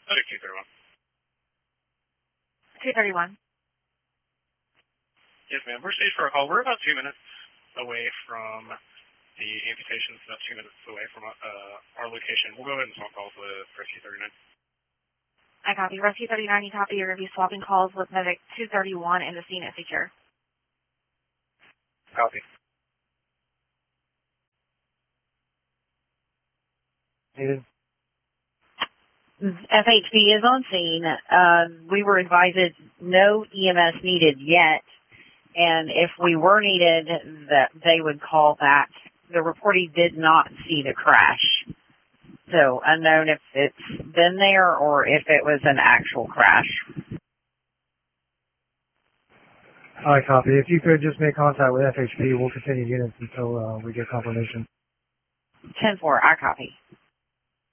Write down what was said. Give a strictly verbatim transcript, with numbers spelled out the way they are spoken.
Medic two thirty-one. two thirty-one. Yes, ma'am. We're staged for a call. We're about two minutes away from the amputation. It's about two minutes away from uh, our location. We'll go ahead and swap calls with Rescue thirty-nine. I copy. Rescue thirty-nine, you copy. You're going to be swapping calls with Medic two thirty-one and the scene at secure. Copy. Needed. F H P is on scene. Uh, we were advised no E M S needed yet, and if we were needed, that they would call back. The reportee did not see the crash, so unknown if it's been there or if it was an actual crash. All right, copy. If you could just make contact with F H P, we'll continue units until uh, we get confirmation. ten four, I copy.